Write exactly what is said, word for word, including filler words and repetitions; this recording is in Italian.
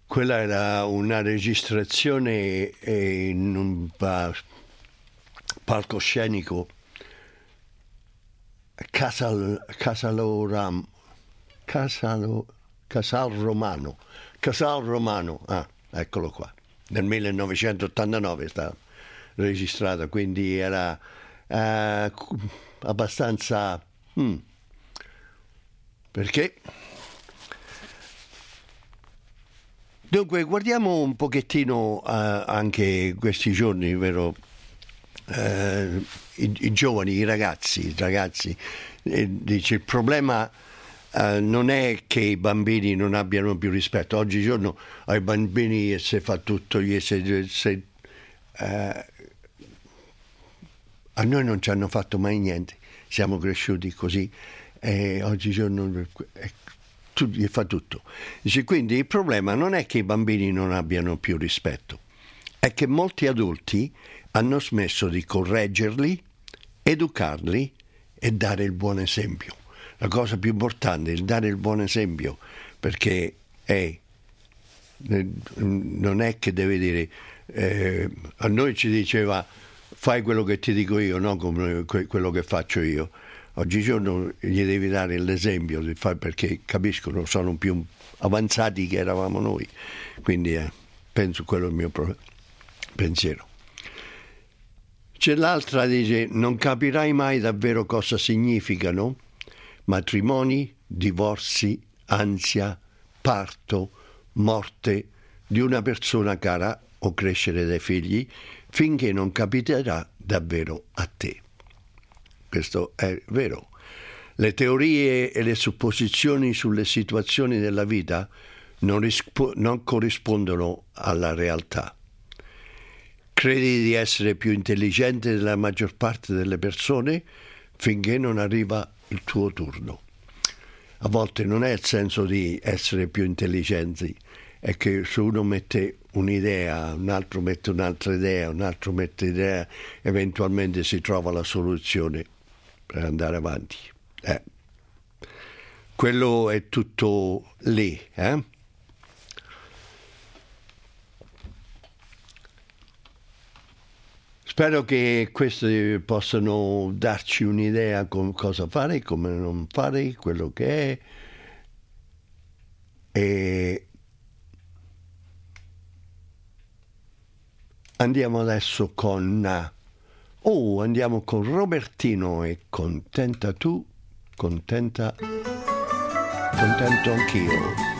Quella era una registrazione in un pa- palcoscenico Casal, Casaloram, Casalo, Casal Romano, Casal Romano, ah, eccolo qua, nel millenovecentottantanove è stata registrata, quindi era eh, abbastanza... Hmm, perché? Dunque, guardiamo un pochettino eh, anche questi giorni, vero? Eh, i, i giovani, i ragazzi, i ragazzi eh, dice il problema eh, non è che i bambini non abbiano più rispetto. Oggigiorno ai bambini si fa tutto, gli se, se, eh, a noi non ci hanno fatto mai niente, siamo cresciuti così e oggigiorno eh, tu, gli fa tutto. Dice, quindi il problema non è che i bambini non abbiano più rispetto, è che molti adulti hanno smesso di correggerli, educarli e dare il buon esempio. La cosa più importante è il dare il buon esempio, perché è, non è che deve dire, eh, a noi ci diceva fai quello che ti dico io, non come quello che faccio io. Oggigiorno gli devi dare l'esempio, perché capiscono, sono più avanzati che eravamo noi. Quindi eh, penso quello è il mio pensiero. C'è l'altra, dice, non capirai mai davvero cosa significano matrimoni, divorzi, ansia, parto, morte di una persona cara o crescere dei figli finché non capiterà davvero a te. Questo è vero. Le teorie e le supposizioni sulle situazioni della vita non, rispo- non corrispondono alla realtà. Credi di essere più intelligente della maggior parte delle persone finché non arriva il tuo turno. A volte non è il senso di essere più intelligenti, è che se uno mette un'idea, un altro mette un'altra idea, un altro mette idea, eventualmente si trova la soluzione per andare avanti. Eh. Quello è tutto lì, eh? Spero che questi possano darci un'idea con cosa fare, come non fare, quello che è. E andiamo adesso con... Oh, andiamo con Robertino e contenta tu, contenta, contento anch'io.